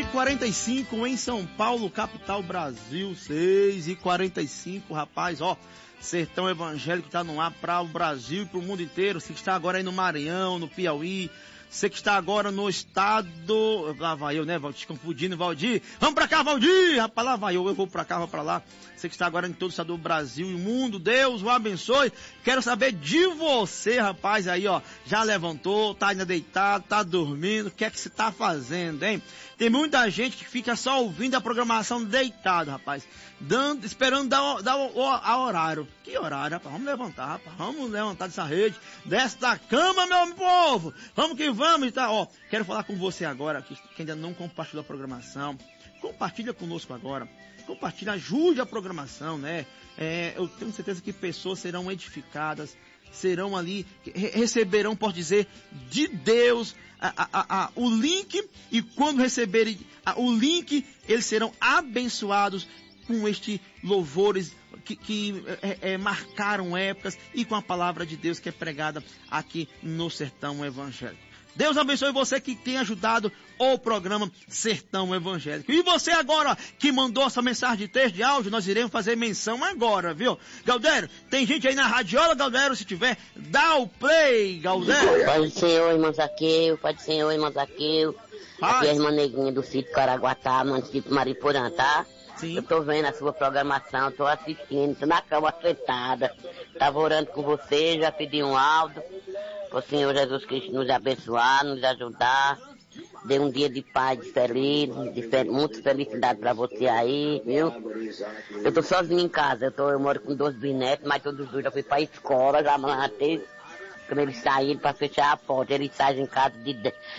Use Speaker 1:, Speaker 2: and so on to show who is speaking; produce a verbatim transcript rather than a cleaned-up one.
Speaker 1: e quarenta e cinco em São Paulo, capital Brasil. seis e quarenta e cinco, rapaz, ó. Sertão Evangélico está no ar para o Brasil e para o mundo inteiro. Você que está agora aí no Maranhão, no Piauí. Você que está agora no estado... Lá vai eu, né, Valdir? Confundindo, Valdir. Vamos pra cá, Valdir! Rapaz, lá vai eu. Eu vou pra cá, vou pra lá. Você que está agora em todo o estado do Brasil e o mundo. Deus o abençoe. Quero saber de você, rapaz, aí, ó. Já levantou, tá ainda deitado, tá dormindo. O que é que você tá fazendo, hein? Tem muita gente que fica só ouvindo a programação deitado, rapaz. Dando, esperando dar, dar o, o a horário. Que horário, rapaz? Vamos levantar, rapaz. Vamos levantar dessa rede, desta cama, meu povo. Vamos que vamos, tá? Ó, quero falar com você agora, que, que ainda não compartilhou a programação. Compartilha conosco agora. Compartilha, ajude a programação, né? É, eu tenho certeza que pessoas serão edificadas, serão ali, re receberão, pode dizer, de Deus a, a, a, o link, e quando receberem a, o link, eles serão abençoados com este louvores que, que é, é, marcaram épocas e com a palavra de Deus que é pregada aqui no Sertão Evangélico. Deus abençoe você que tem ajudado o programa Sertão Evangélico. E você agora que mandou essa mensagem de texto, de áudio, nós iremos fazer menção agora, viu? Galdério, tem gente aí na radiola, Galdério, se tiver, dá o play, Galdério.
Speaker 2: Pai do Senhor, irmão Zaqueu, Pai do Senhor, irmão Zaqueu. Aqui é a irmã Neguinha do sítio Caraguatá, município Mariporã, tá? Sim. Eu tô vendo a sua programação, tô assistindo, tô na cama sentada. Tava orando com você, já pedi um áudio. O Senhor Jesus Cristo nos abençoar, nos ajudar. Dê um dia de paz, de feliz, de fel muita felicidade pra você aí, viu? Eu tô sozinho em casa, eu, tô, eu moro com dois bisnetos, mas todos os dois já fui pra escola, já matei. Quando eles saíram pra fechar a porta, eles saem em casa de